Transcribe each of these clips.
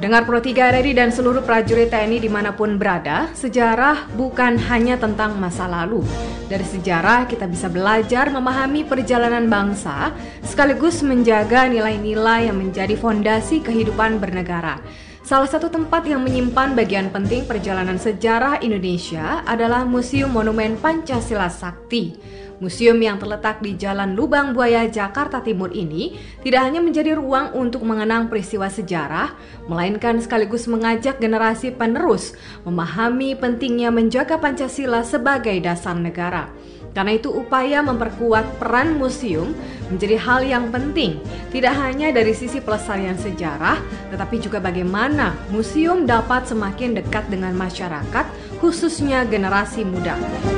Pendengar Pro 3 RRI dan seluruh prajurit TNI dimanapun berada, sejarah bukan hanya tentang masa lalu. Dari sejarah kita bisa belajar memahami perjalanan bangsa, sekaligus menjaga nilai-nilai yang menjadi fondasi kehidupan bernegara. Salah satu tempat yang menyimpan bagian penting perjalanan sejarah Indonesia adalah Museum Monumen Pancasila Sakti. Museum yang terletak di Jalan Lubang Buaya, Jakarta Timur ini tidak hanya menjadi ruang untuk mengenang peristiwa sejarah, melainkan sekaligus mengajak generasi penerus memahami pentingnya menjaga Pancasila sebagai dasar negara. Karena itu upaya memperkuat peran museum menjadi hal yang penting, tidak hanya dari sisi pelestarian sejarah, tetapi juga bagaimana museum dapat semakin dekat dengan masyarakat, khususnya generasi muda.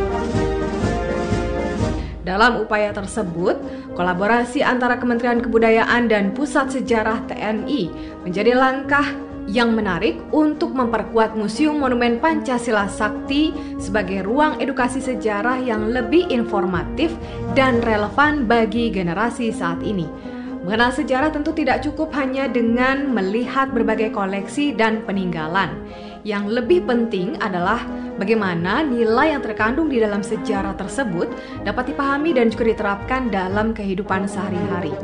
Dalam upaya tersebut, kolaborasi antara Kementerian Kebudayaan dan Pusat Sejarah TNI menjadi langkah yang menarik untuk memperkuat Museum Monumen Pancasila Sakti sebagai ruang edukasi sejarah yang lebih informatif dan relevan bagi generasi saat ini. Mengenal sejarah tentu tidak cukup hanya dengan melihat berbagai koleksi dan peninggalan. Yang lebih penting adalah bagaimana nilai yang terkandung di dalam sejarah tersebut dapat dipahami dan juga diterapkan dalam kehidupan sehari-hari.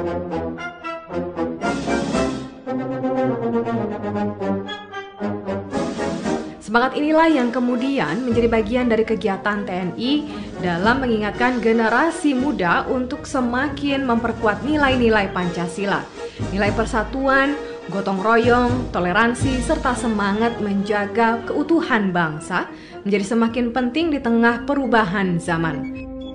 Semangat inilah yang kemudian menjadi bagian dari kegiatan TNI dalam mengingatkan generasi muda untuk semakin memperkuat nilai-nilai Pancasila, nilai persatuan, gotong royong, toleransi, serta semangat menjaga keutuhan bangsa menjadi semakin penting di tengah perubahan zaman.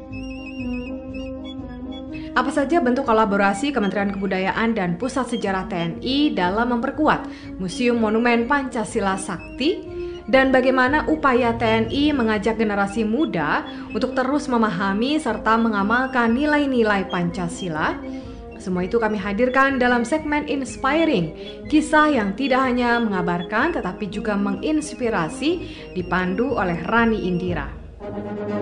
Apa saja bentuk kolaborasi Kementerian Kebudayaan dan Pusat Sejarah TNI dalam memperkuat Museum Monumen Pancasila Sakti? Dan bagaimana upaya TNI mengajak generasi muda untuk terus memahami serta mengamalkan nilai-nilai Pancasila? Semua itu kami hadirkan dalam segmen Inspiring, kisah yang tidak hanya mengabarkan tetapi juga menginspirasi, dipandu oleh Rani Indira.